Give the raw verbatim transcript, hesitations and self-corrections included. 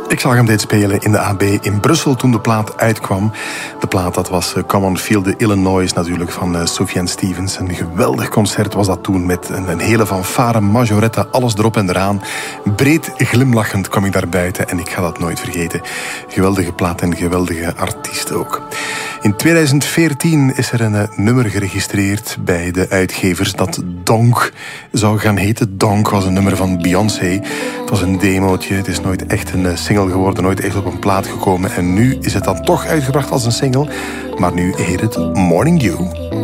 Ik zag hem dit spelen in de A B in Brussel toen de plaat uitkwam. De plaat, dat was Come on Feel the Illinois natuurlijk van uh, Sufjan Stevens. Een geweldig concert was dat toen met een, een hele fanfare, majorette, alles erop en eraan. Breed glimlachend kwam ik daar buiten en ik ga dat nooit vergeten. Geweldige plaat en geweldige artiest ook. In tweeduizend veertien is er een uh, nummer geregistreerd bij de uitgevers dat Donk zou gaan heten. Donk was een nummer van Beyoncé. Het was een demootje, het is nooit echt een uh, single geworden, nooit echt op een plaat gekomen. En nu is het dan toch uitgebracht als een single, maar nu heet het Morning Dew.